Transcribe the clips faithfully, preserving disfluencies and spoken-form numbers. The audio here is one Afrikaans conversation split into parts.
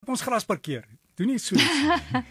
ons gras parkeer. Doen nie so iets.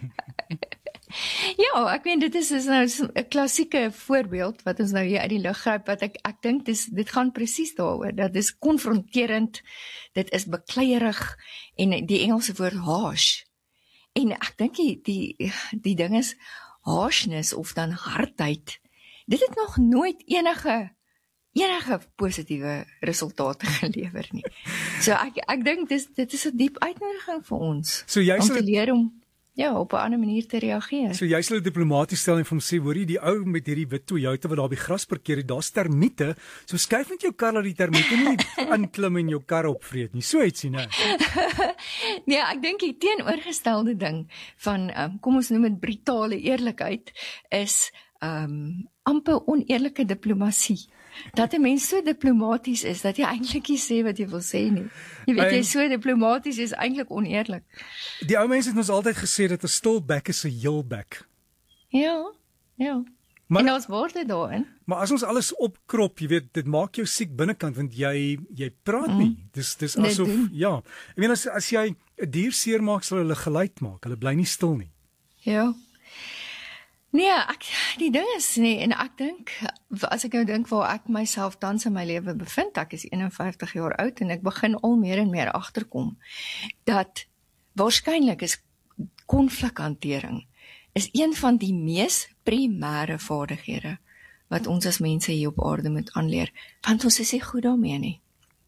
Ja, ek meen dit is, is nou 'n klassieke voorbeeld wat ons nou hier uit die lug gryp, wat ek ek dink dis dit gaan presies daaroor. Dat is konfronterend, dit is bekleierig en die Engelse woord harsh. En ek dink die die die ding is harshness of dan hardheid. Dit het nog nooit enige enige positiewe resultate gelewer nie. So ek ek dink dis dit is 'n diep uitnodiging vir ons so jy om sal te leer om ja, op 'n ander manier te reageer. So jy sal diplomaties stel en vir hom sê, hoorie, die ou met hierdie wit Toyota wat daar by gras parkeer, daar's termiete, so skuif met jou kar dat die termiete nie inklim en jou kar opvreet nie. So ietsie, né? Nee, ek dink die teenoorgestelde ding van um, kom ons noem dit brutale eerlikheid is um, amper oneerlike diplomatie. Dat 'n mens so diplomaties is dat jy eintlik nie sê wat jy wil sê nie. Jy weet, jy so diplomaties is eintlik oneerlik. Die ou mense het ons altyd gesê dat 'n stil bek is 'n heel bek. Ja, ja. Maar, en ons woorde daarin. Maar as ons alles opkrop, jy weet, dit maak jou siek binnekant want jy jy praat nie. Mm. Dis dis asof ja. Ek meen as as jy 'n dier seermaak, sal hulle geluid maak. Hulle bly nie stil nie. Ja. Nee, ek die ding is nee en ek dink as ek nou dink waar ek myself tans in my lewe bevind, ek is eenenvyftig jaar oud en ek begin al meer en meer agterkom dat waarskynlik is konflikhantering is een van die mees primêre vaardighede wat ons as mense hier op aarde moet aanleer, want ons is nie goed daarmee nie.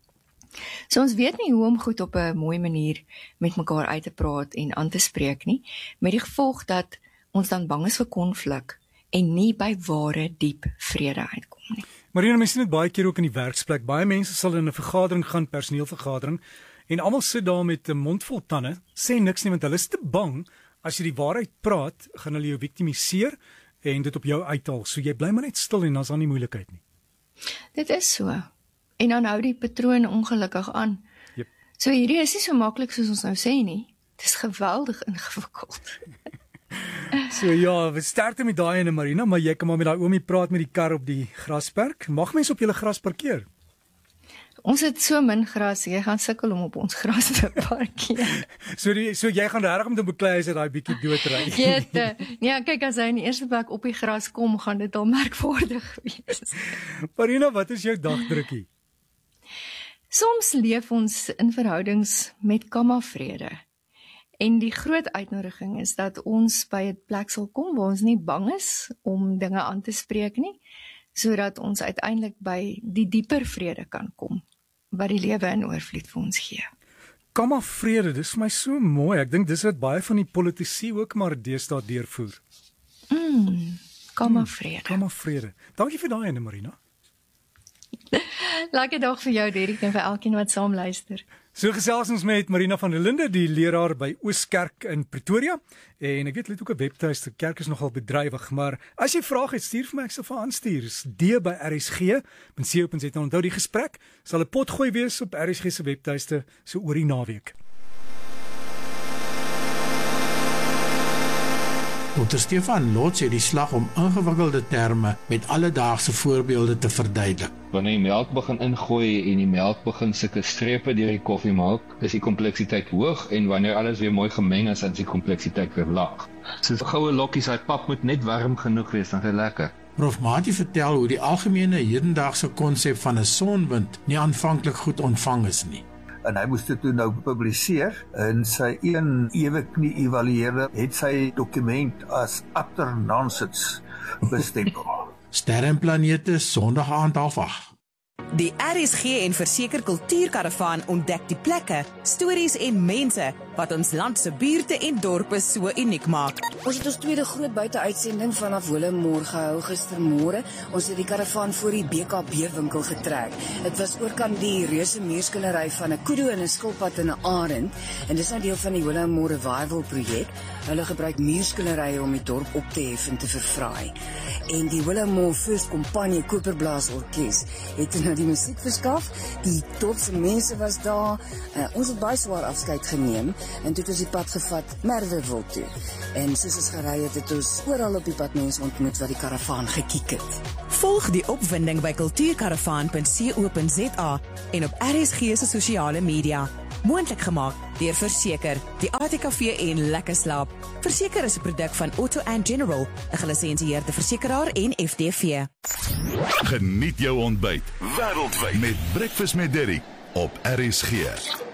So ons weet nie hoe om goed op 'n mooi manier met mekaar uit te praat en aan te spreek nie, met die gevolg dat ons dan bang is vir konflik en nie by ware diep vrede uitkom nie. Marina, mense sien dit baie keer ook in die werksplek. Baie mense sal in 'n vergadering gaan, personeelvergadering, en almal sit daar met 'n mond vol tande, sê niks nie want hulle is te bang as jy die waarheid praat, gaan hulle jou viktimiseer en dit op jou uithaal. So jy bly maar net stil en dan's daar nie moeilikheid nie. Dit is so. En dan hou die patroon ongelukkig aan. Yep. So hierdie is nie so maklik soos ons nou sê nie. Dit is geweldig ingewikkeld. So ja, we sterkte met daai ene Marina, maar jy kan maar met daai oomie praat met die kar op die grasperk. Mag mense op julle gras parkeer? Ons het so min gras, jy gaan sukkel om op ons gras te parkeer. so die, so jy gaan regtig om te beklei as jy daai bietjie doodry. Jette. Ja, kyk as hy in die eerste plek op die gras kom, gaan dit al merkwaardig wees. Marina, wat is jou dagdrukkie? Soms leef ons in verhoudings met kammavrede. En die groot uitnodiging is dat ons by 'n plek sal kom waar ons nie bang is om dinge aan te spreek nie, sodat ons uiteindelik by die dieper vrede kan kom, wat die lewe in oorvloed vir ons gee. Kammavrede, dis vir my so mooi. Ek dink dis wat baie van die politici ook maar deesdae deurvoer. Mm, kammavrede. Hmm, kammavrede. Dankie vir daai ene, Marina. Lekker dag vir jou, Derek, en vir elkeen wat saam luister. So gesels ons met Marina van der Linde, die leraar by Ooskerk in Pretoria. En ek weet hulle het ook 'n webtuiste, kerk is nogal bedrywig, maar as jy vrae het, stuur vir my, ek sal vir aanstuur. Dis d by r s g punt co punt z a. Onthou die gesprek sal 'n potgooi wees op R S G se webtuiste so oor die naweek. dokter Stefan Lots het die slag om ingewikkelde terme met alledaagse voorbeelde te verduidelik. Wanneer jy melk begin ingooi en die melk begin sulke strepe deur die koffie maak, is die kompleksiteit hoog en wanneer alles weer mooi gemeng is, dan is die kompleksiteit weer laag. Soos goue lokkies, hy pap moet net warm genoeg wees, dan is hy lekker. Prof Mati vertel hoe die algemene hedendaagse konsep van 'n sonwind nie aanvanklik goed ontvang is nie. En hy moes dit toe nou publiseer in sy een ewe knie evalueerde, het sy dokument as utter nonsense bestempel. Sterre en planete, Sondag aand half agt. Die R S G en Verseker Kultuurkaravaan ontdek die plekke, stories en mense wat ons land se buurte en dorpe so uniek maak. Ons het ons tweede groot buiteuitsending vanaf Willowmore gehou gistermôre. Ons het die karavaan voor die B K B winkel getrek. Dit was oorkant die reuse muurskillery van 'n kudu en 'n skilpad en 'n arend en dis nou deel van die Willowmore Revival projek. Hulle gebruik muurskillerye om die dorp op te hef en te verfraai. En die Willowmore First Compagnie Koperblaasorkes het nou die musiek verskaf. Die dorpse mense was daar. Uh, ons het baie swaar afskeid geneem en toe het ons die pad gevat Merwewil toe. En soos ons gery het, het ons oral op die pad mense ontmoet wat die karavaan gekiek het. Volg die opwinding by kultuurkaravaan punt co punt z a en op R S G se sosiale media. moontlik gemaak deur Verseker, die A T K V en Lekker Slaap. Verseker is 'n produk van Auto and General, 'n gelisensieerde versekeraar en F D V. Geniet jou ontbyt wêreldwyd met Breakfast met Derrick op R S G.